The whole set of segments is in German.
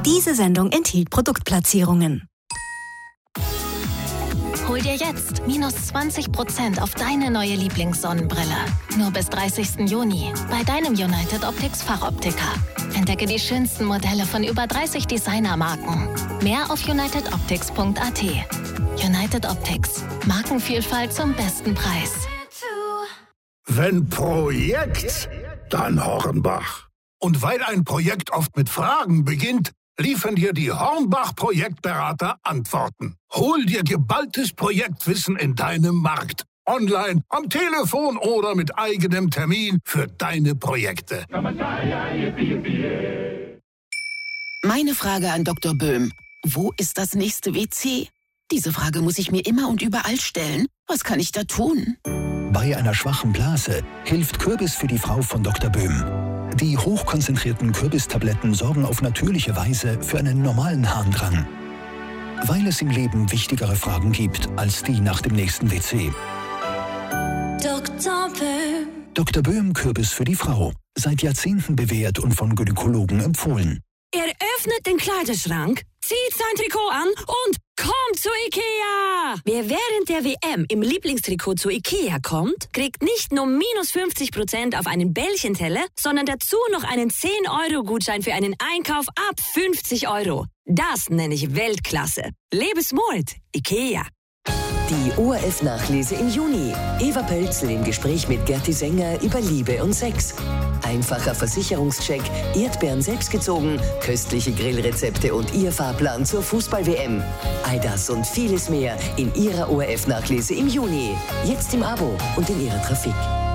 Diese Sendung enthielt Produktplatzierungen. Hol dir jetzt -20% auf deine neue Lieblingssonnenbrille. Nur bis 30. Juni bei deinem United Optics Fachoptiker. Entdecke die schönsten Modelle von über 30 Designermarken. Mehr auf unitedoptics.at. United Optics. Markenvielfalt zum besten Preis. Wenn Projekt, dann Hornbach. Und weil ein Projekt oft mit Fragen beginnt, liefern dir die Hornbach-Projektberater Antworten. Hol dir geballtes Projektwissen in deinem Markt. Online, am Telefon oder mit eigenem Termin für deine Projekte. Meine Frage an Dr. Böhm. Wo ist das nächste WC? Diese Frage muss ich mir immer und überall stellen. Was kann ich da tun? Bei einer schwachen Blase hilft Kürbis für die Frau von Dr. Böhm. Die hochkonzentrierten Kürbistabletten sorgen auf natürliche Weise für einen normalen Harndrang. Weil es im Leben wichtigere Fragen gibt als die nach dem nächsten WC. Dr. Böhm. Dr. Böhm Kürbis für die Frau. Seit Jahrzehnten bewährt und von Gynäkologen empfohlen. Er öffnet den Kleiderschrank, zieht sein Trikot an und kommt zu Ikea! Wer während der WM im Lieblingstrikot zu Ikea kommt, kriegt nicht nur -50% auf einen Bällchenteller, sondern dazu noch einen 10-Euro-Gutschein für einen Einkauf ab 50 €. Das nenne ich Weltklasse. Lebe smart, Ikea. Die ORF-Nachlese im Juni. Eva Pölzl im Gespräch mit Gerti Sänger über Liebe und Sex. Einfacher Versicherungscheck, Erdbeeren selbstgezogen, köstliche Grillrezepte und ihr Fahrplan zur Fußball-WM. All das und vieles mehr in ihrer ORF-Nachlese im Juni. Jetzt im Abo und in ihrer Trafik.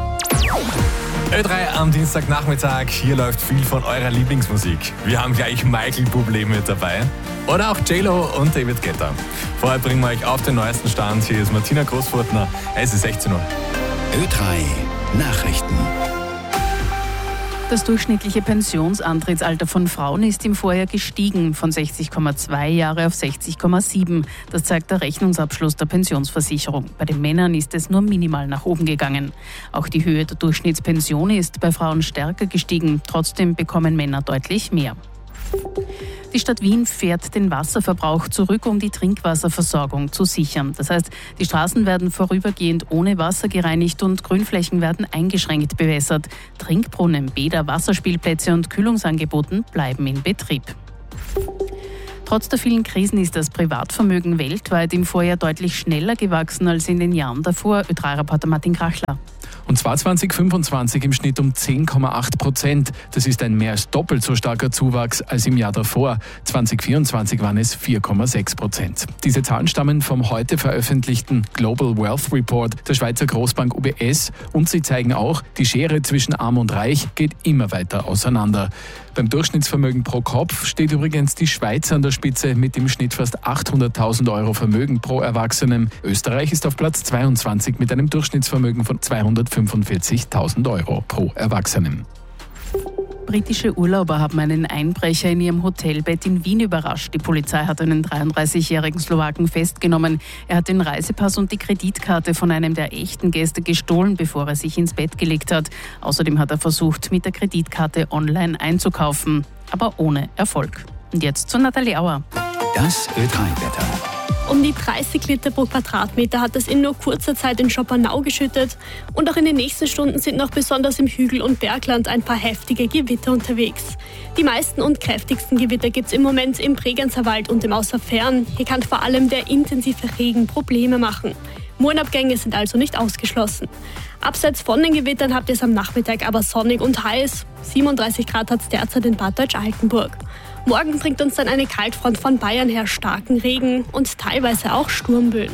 Ö3 am Dienstagnachmittag. Hier läuft viel von eurer Lieblingsmusik. Wir haben gleich Michael Bublé mit dabei. Oder auch J-Lo und David Guetta. Vorher bringen wir euch auf den neuesten Stand. Hier ist Martina Großfurtner. Es ist 16 Uhr. Ö3 Nachrichten. Das durchschnittliche Pensionsantrittsalter von Frauen ist im Vorjahr gestiegen, von 60,2 Jahre auf 60,7. Das zeigt der Rechnungsabschluss der Pensionsversicherung. Bei den Männern ist es nur minimal nach oben gegangen. Auch die Höhe der Durchschnittspension ist bei Frauen stärker gestiegen. Trotzdem bekommen Männer deutlich mehr. Die Stadt Wien fährt den Wasserverbrauch zurück, um die Trinkwasserversorgung zu sichern. Das heißt, die Straßen werden vorübergehend ohne Wasser gereinigt und Grünflächen werden eingeschränkt bewässert. Trinkbrunnen, Bäder, Wasserspielplätze und Kühlungsangeboten bleiben in Betrieb. Trotz der vielen Krisen ist das Privatvermögen weltweit im Vorjahr deutlich schneller gewachsen als in den Jahren davor. Ö3-Reporter Martin Krachler. Und zwar 2025 im Schnitt um 10,8%. Das ist ein mehr als doppelt so starker Zuwachs als im Jahr davor. 2024 waren es 4,6%. Diese Zahlen stammen vom heute veröffentlichten Global Wealth Report der Schweizer Großbank UBS und sie zeigen auch, die Schere zwischen Arm und Reich geht immer weiter auseinander. Beim Durchschnittsvermögen pro Kopf steht übrigens die Schweiz an der Spitze mit im Schnitt fast 800.000 € Vermögen pro Erwachsenen. Österreich ist auf Platz 22 mit einem Durchschnittsvermögen von 245.000 € pro Erwachsenen. Britische Urlauber haben einen Einbrecher in ihrem Hotelbett in Wien überrascht. Die Polizei hat einen 33-jährigen Slowaken festgenommen. Er hat den Reisepass und die Kreditkarte von einem der echten Gäste gestohlen, bevor er sich ins Bett gelegt hat. Außerdem hat er versucht, mit der Kreditkarte online einzukaufen, aber ohne Erfolg. Und jetzt zu Nathalie Auer. Das Ö3-Wetter. Um die 30 Liter pro Quadratmeter hat es in nur kurzer Zeit in Schoppernau geschüttet. Und auch in den nächsten Stunden sind noch besonders im Hügel- und Bergland ein paar heftige Gewitter unterwegs. Die meisten und kräftigsten Gewitter gibt es im Moment im Bregenzerwald Wald und im Außerfern. Hier kann vor allem der intensive Regen Probleme machen. Murenabgänge sind also nicht ausgeschlossen. Abseits von den Gewittern habt ihr es am Nachmittag aber sonnig und heiß. 37 Grad hat es derzeit in Bad Deutsch-Altenburg. Morgen bringt uns dann eine Kaltfront von Bayern her starken Regen und teilweise auch Sturmböen.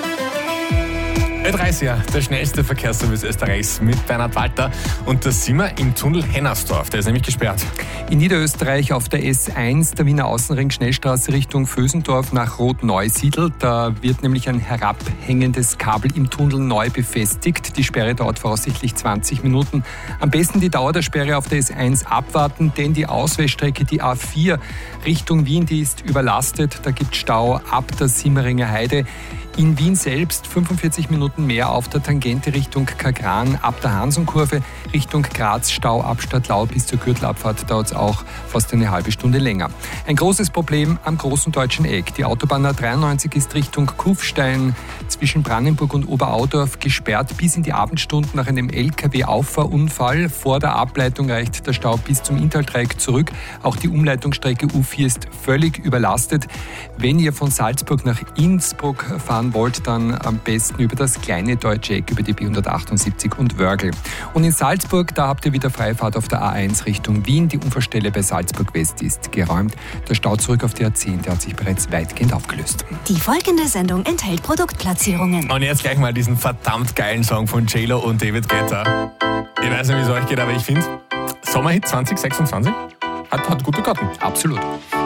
Ö3, der schnellste Verkehrsservice Österreichs mit Bernhard Walter. Und da sind wir im Tunnel Hennersdorf, der ist nämlich gesperrt. In Niederösterreich auf der S1, der Wiener Außenring Schnellstraße Richtung Vösendorf nach Rot-Neusiedl. Da wird nämlich ein herabhängendes Kabel im Tunnel neu befestigt. Die Sperre dauert voraussichtlich 20 Minuten. Am besten die Dauer der Sperre auf der S1 abwarten, denn die Ausweichstrecke, die A4 Richtung Wien, die ist überlastet. Da gibt es Stau ab der Simmeringer Heide. In Wien selbst 45 Minuten mehr auf der Tangente Richtung Kagran, ab der Hansenkurve Richtung Graz, Stau ab Stadtlau bis zur Gürtelabfahrt dauert es auch fast eine halbe Stunde länger. Ein großes Problem am Großen Deutschen Eck. Die Autobahn A93 ist Richtung Kufstein zwischen Brandenburg und Oberaudorf gesperrt bis in die Abendstunden nach einem LKW-Auffahrunfall. Vor der Ableitung reicht der Stau bis zum Inntal-Dreieck zurück. Auch die Umleitungsstrecke U4 ist völlig überlastet. Wenn ihr von Salzburg nach Innsbruck fahren wollt, dann am besten über das kleine Deutsche Eck, über die B178 und Wörgl. Und in Salzburg, da habt ihr wieder Freifahrt auf der A1 Richtung Wien. Die Unfallstelle bei Salzburg West ist geräumt. Der Stau zurück auf die A10, der hat sich bereits weitgehend aufgelöst. Die folgende Sendung enthält Produktplatzierungen. Und jetzt gleich mal diesen verdammt geilen Song von J-Lo und David Guetta. Ich weiß nicht, wie es euch geht, aber ich finde, Sommerhit 2026 hat gute Karten. Absolut.